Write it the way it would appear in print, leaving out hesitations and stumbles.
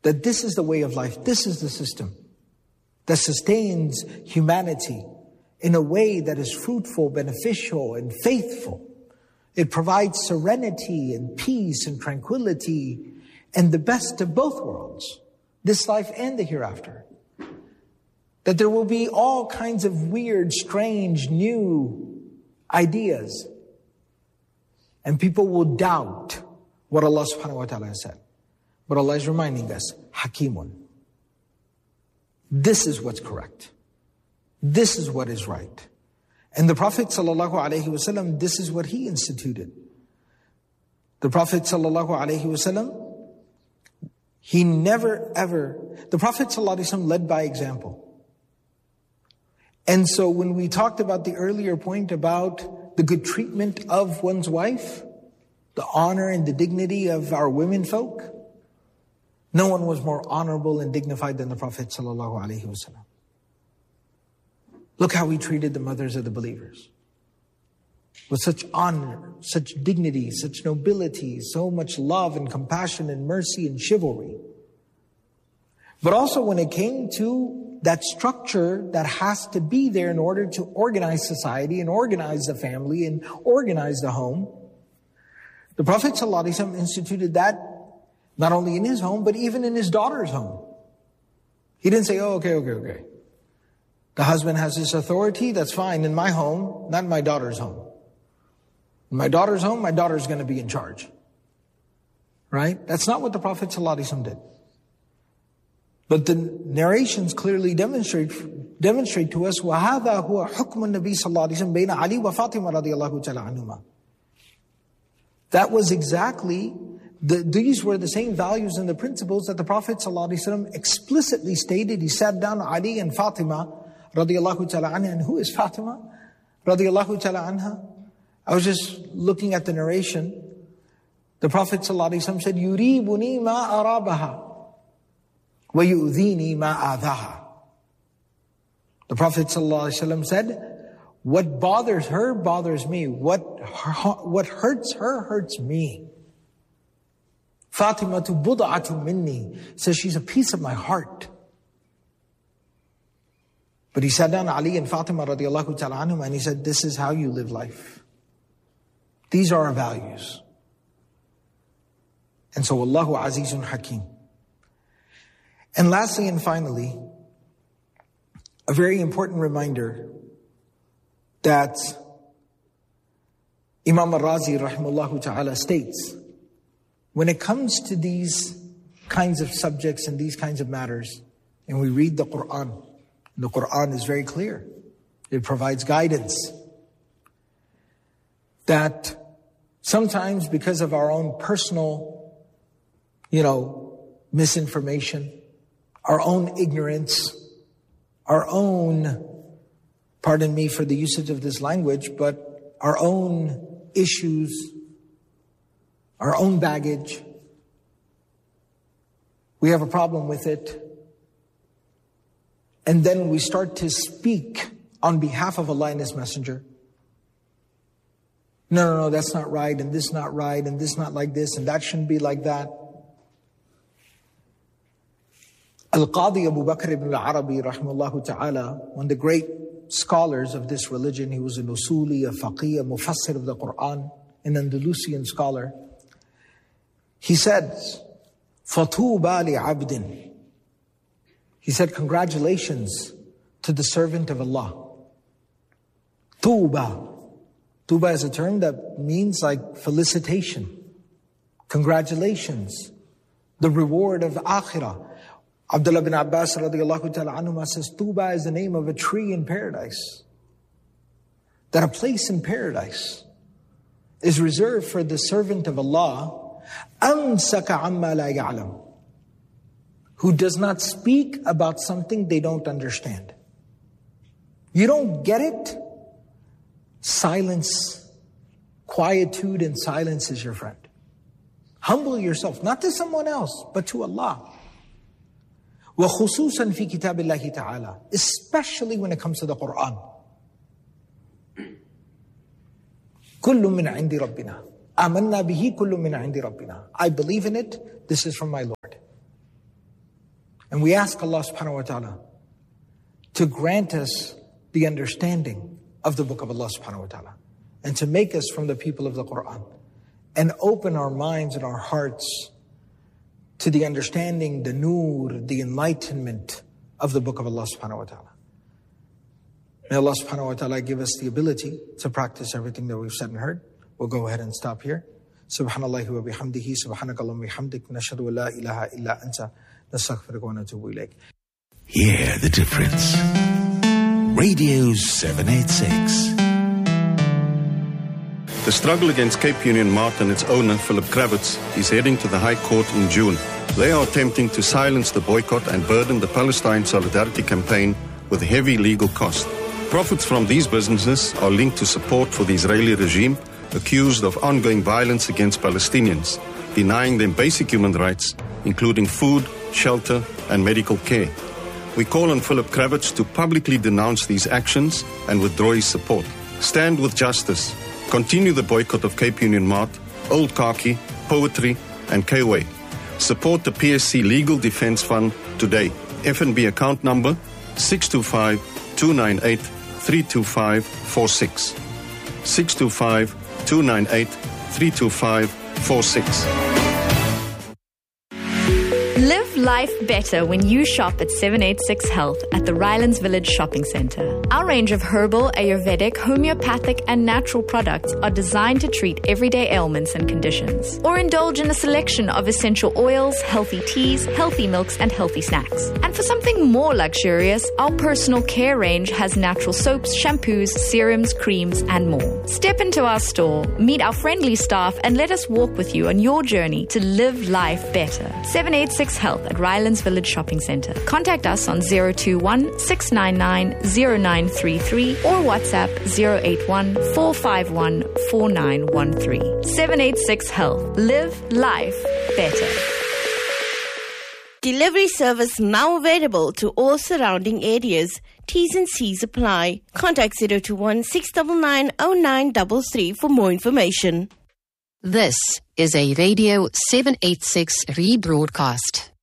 that this is the way of life, this is the system that sustains humanity in a way that is fruitful, beneficial, and faithful. It provides serenity and peace and tranquility and the best of both worlds, this life and the hereafter. That there will be all kinds of weird, strange, new ideas. And people will doubt what Allah subhanahu wa ta'ala has said. But Allah is reminding us, Hakimun. This is what's correct. This is what is right. And the Prophet sallallahu alaihi wasallam, this is what he instituted. The Prophet sallallahu alaihi wasallam, he never ever, the Prophet sallallahu alaihi wasallam led by example. And so when we talked about the earlier point about the good treatment of one's wife, the honor and the dignity of our women folk, no one was more honorable and dignified than the Prophet sallallahu alaihi wasallam. Look how he treated the mothers of the believers. With such honor, such dignity, such nobility, so much love and compassion and mercy and chivalry. But also when it came to that structure that has to be there in order to organize society and organize the family and organize the home, the Prophet ﷺ instituted that not only in his home, but even in his daughter's home. He didn't say, oh, okay. The husband has this authority, that's fine, in my home, not in my daughter's home. In my daughter's home, my daughter's going to be in charge. Right? That's not what the Prophet ﷺ did. But the narrations clearly demonstrate to us, وَهَذَا هُوَ حُكْمُ النَّبِي صَلَّى اللَّهُ عَلَيْهِ وَسَلَّمَ بَيْنَ عَلِي وَفَاطِمَةَ رَضِيَ اللَّهُ تَعَالَى عَنْهُمَا. That was exactly, these were the same values and the principles that the Prophet ﷺ explicitly stated. He sat down Ali and Fatima radiallahu ta'ala anha. And who is Fatima radiallahu ta'ala anha? I was just looking at the narration. The Prophet ﷺ said, يُرِيبُنِي مَا أَرَابَهَا وَيُؤْذِينِي مَا آذَاهَا. The Prophet ﷺ said, what bothers her bothers me. What hurts her hurts me. Fatima tu bud'atu minni, says she's a piece of my heart. But he sat down Ali and Fatima radiallahu ta'ala anhum and he said, this is how you live life. These are our values. And so Allahu Azizun Hakim. And lastly and finally, a very important reminder that Imam al-Razi rahimahullah ta'ala states, when it comes to these kinds of subjects and these kinds of matters, and we read the Quran is very clear. It provides guidance. That sometimes because of our own personal, misinformation, our own ignorance, our own, pardon me for the usage of this language, but our own issues, our own baggage, we have a problem with it. And then we start to speak on behalf of Allah and His Messenger. No, that's not right, and this not right, and this not like this, and that shouldn't be like that. Al-Qadi Abu Bakr ibn al-Arabi, rahimahullah ta'ala, one of the great scholars of this religion, he was an usuli, a faqih, a mufassir of the Quran, an Andalusian scholar. He said, فَطُوبَى لِعَبْدٍ. He said, congratulations to the servant of Allah. Tuba. Tuba is a term that means like felicitation. Congratulations. The reward of akhirah. Abdullah bin Abbas radiallahu ta'ala anhuma says, Tuba is the name of a tree in paradise. That a place in paradise is reserved for the servant of Allah, أَمْسَكَ عَمَّا لَا يَعْلَمُ, who does not speak about something they don't understand. You don't get it? Silence, quietude and silence is your friend. Humble yourself, not to someone else, but to Allah. وَخُصُوصًا فِي كِتَابِ اللَّهِ تَعَالَى, especially when it comes to the Quran. كُلُّ مِنْ عِنْدِ رَبِّنَا آمَنَّا بِهِ كُلُّ مِنْ عِنْدِ رَبِّنَا. I believe in it, this is from my Lord. And we ask Allah subhanahu wa ta'ala to grant us the understanding of the book of Allah subhanahu wa ta'ala, and to make us from the people of the Quran, and open our minds and our hearts to the understanding, the nur, the enlightenment of the book of Allah subhanahu wa ta'ala. May Allah subhanahu wa ta'ala give us the ability to practice everything that we've said and heard. We'll go ahead and stop here. Subhanallahi wa bihamdihi, subhanakallahumma bihamdik, nashhadu an la ilaha illa anta, nastaghfiruka wa natubu ilayk. Hear the difference. Radio 786. The struggle against Cape Union Mart and its owner, Philip Kravitz, is heading to the High Court in June. They are attempting to silence the boycott and burden the Palestine Solidarity Campaign with heavy legal costs. Profits from these businesses are linked to support for the Israeli regime, accused of ongoing violence against Palestinians, denying them basic human rights, including food, shelter, and medical care. We call on Philip Kravitz to publicly denounce these actions and withdraw his support. Stand with justice. Continue the boycott of Cape Union Mart, Old Khaki, Poetry, and K-Way. Support the PSC Legal Defense Fund today. FNB account number 625-298-32546. 625-298-32546. Live life better when you shop at 786 Health at the Rylands Village Shopping Centre. Our range of herbal, Ayurvedic, homeopathic and natural products are designed to treat everyday ailments and conditions. Or indulge in a selection of essential oils, healthy teas, healthy milks and healthy snacks. And for something more luxurious, our personal care range has natural soaps, shampoos, serums, creams and more. Step into our store, meet our friendly staff and let us walk with you on your journey to live life better. 786 Health at Rylands Village Shopping Centre. Contact us on 021-699-0933 or WhatsApp 081-451-4913. 786 Health. Live life better. Delivery service now available to all surrounding areas. T's and C's apply. Contact 021-699-0933 for more information. This is a Radio 786 rebroadcast.